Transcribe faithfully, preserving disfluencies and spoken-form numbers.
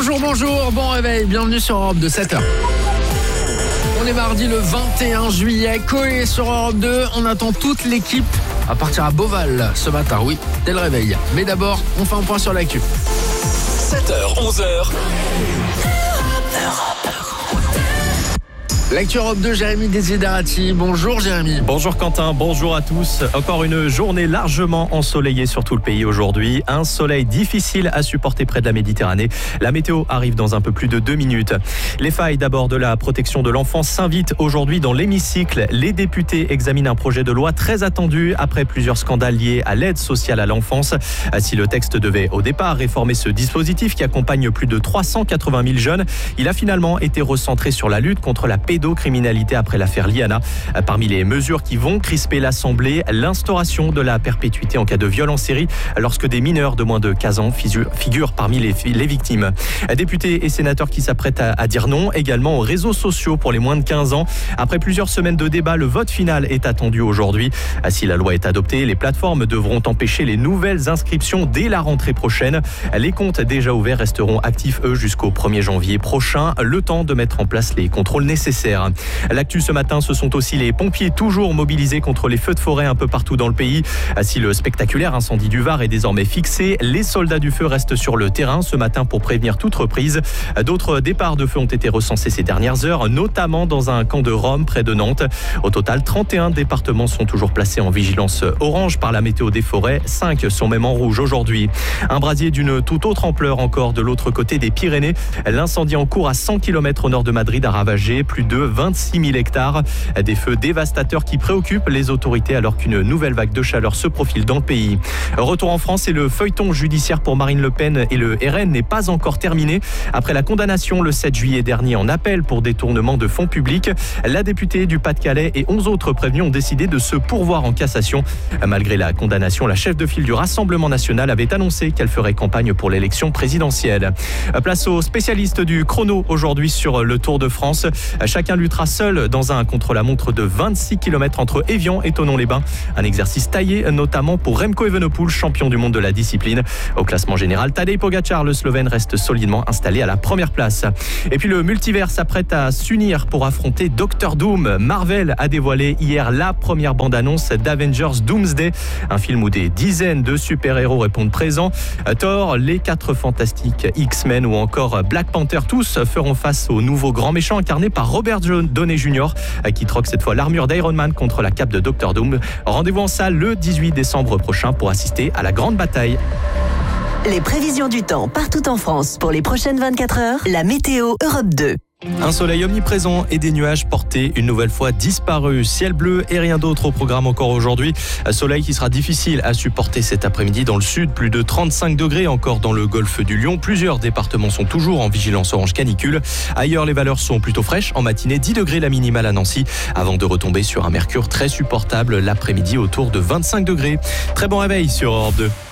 Bonjour, bonjour, bon réveil, bienvenue sur Europe deux, sept heures. On est mardi le vingt et un juillet, Coé sur Europe deux, on attend toute l'équipe à partir à Beauval ce matin, oui, dès le réveil. Mais d'abord, on fait un point sur l'actu. sept heures, onze heures. L'actu Europe deux, Jérémy Desiderati. Bonjour Jérémy. Bonjour Quentin, bonjour à tous. Encore une journée largement ensoleillée sur tout le pays aujourd'hui. Un soleil difficile à supporter près de la Méditerranée. La météo arrive dans un peu plus de deux minutes. Les failles d'abord de la protection de l'enfance s'invitent aujourd'hui dans l'hémicycle. Les députés examinent un projet de loi très attendu après plusieurs scandales liés à l'aide sociale à l'enfance. Si le texte devait au départ réformer ce dispositif qui accompagne plus de trois cent quatre-vingt mille jeunes, il a finalement été recentré sur la lutte contre la pédophilie. Criminalité après l'affaire Liana. Parmi les mesures qui vont crisper l'Assemblée, l'instauration de la perpétuité en cas de viol en série lorsque des mineurs de moins de quinze ans figurent parmi les, les victimes. Députés et sénateurs qui s'apprêtent à, à dire non également aux réseaux sociaux pour les moins de quinze ans. Après plusieurs semaines de débat, le vote final est attendu aujourd'hui. Si la loi est adoptée, les plateformes devront empêcher les nouvelles inscriptions dès la rentrée prochaine. Les comptes déjà ouverts resteront actifs, eux, jusqu'au premier janvier prochain, le temps de mettre en place les contrôles nécessaires. L'actu ce matin, ce sont aussi les pompiers toujours mobilisés contre les feux de forêt un peu partout dans le pays. Si le spectaculaire incendie du Var est désormais fixé, les soldats du feu restent sur le terrain ce matin pour prévenir toute reprise. D'autres départs de feu ont été recensés ces dernières heures, notamment dans un camp de Rome près de Nantes. Au total, trente et un départements sont toujours placés en vigilance orange par la météo des forêts. cinq sont même en rouge aujourd'hui. Un brasier d'une toute autre ampleur encore de l'autre côté des Pyrénées. L'incendie en cours à cent kilomètres au nord de Madrid a ravagé plus de vingt-six mille hectares. Des feux dévastateurs qui préoccupent les autorités alors qu'une nouvelle vague de chaleur se profile dans le pays. Retour en France et le feuilleton judiciaire pour Marine Le Pen et le R N n'est pas encore terminé. Après la condamnation le sept juillet dernier en appel pour détournement de fonds publics, la députée du Pas-de-Calais et onze autres prévenus ont décidé de se pourvoir en cassation. Malgré la condamnation, la chef de file du Rassemblement national avait annoncé qu'elle ferait campagne pour l'élection présidentielle. Place aux spécialistes du chrono aujourd'hui sur le Tour de France. Chacun luttera seul dans un contre-la-montre de vingt-six kilomètres entre Évian et Thonon-les-Bains. Un exercice taillé notamment pour Remco Evenepoel, champion du monde de la discipline. Au classement général, Tadej Pogačar, le Slovène, reste solidement installé à la première place. Et puis le multivers s'apprête à s'unir pour affronter Docteur Doom. Marvel a dévoilé hier la première bande-annonce d'Avengers Doomsday, un film où des dizaines de super-héros répondent présents. Thor, les quatre fantastiques, X-Men ou encore Black Panther, tous feront face au nouveau grand méchant incarné par Robert Downey junior qui troque cette fois l'armure d'Iron Man contre la cape de Docteur Doom. Rendez-vous en salle le dix-huit décembre prochain pour assister à la grande bataille. Les prévisions du temps partout en France pour les prochaines vingt-quatre heures, la météo Europe deux. Un soleil omniprésent et des nuages portés une nouvelle fois disparus. Ciel bleu et rien d'autre au programme encore aujourd'hui. Un soleil qui sera difficile à supporter cet après-midi dans le sud. Plus de trente-cinq degrés encore dans le golfe du Lion. Plusieurs départements sont toujours en vigilance orange canicule. Ailleurs, les valeurs sont plutôt fraîches. En matinée, dix degrés la minimale à Nancy. Avant de retomber sur un mercure très supportable l'après-midi autour de vingt-cinq degrés. Très bon réveil sur Europe deux.